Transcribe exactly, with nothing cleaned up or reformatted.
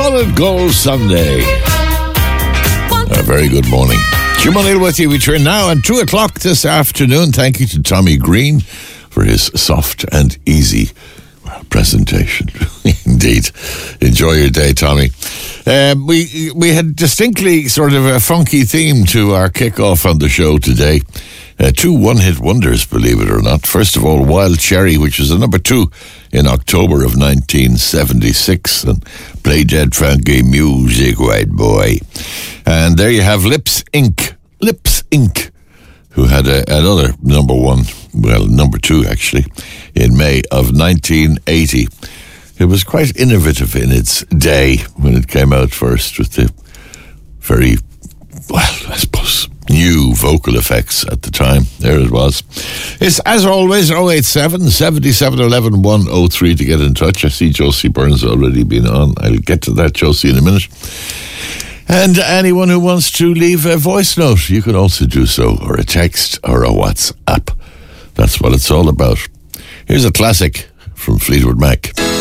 Solid Gold Sunday. A very good morning. Jim O'Neill with you. We turn now at two o'clock this afternoon. Thank you to Tommy Green for his soft and easy presentation. Indeed. Enjoy your day, Tommy. Um, we we had distinctly sort of a funky theme to our kickoff on the show today. Uh, two one-hit wonders, believe it or not. First of all, Wild Cherry, which was a number two in October of nineteen seventy-six, and play dead funky music, white boy. And there you have Lips Incorporated. Lips Incorporated, who had a, another number one, well, number two actually, in May of nineteen eighty. It was quite innovative in its day when it came out first, with the very, well, I suppose, new vocal effects at the time. There it was. It's, as always, oh eight seven, seven seven, one one, one oh three to get in touch. I see Josie Burns already been on. I'll get to that, Josie, in a minute. And anyone who wants to leave a voice note, you can also do so, or a text, or a WhatsApp. That's what it's all about. Here's a classic from Fleetwood Mac.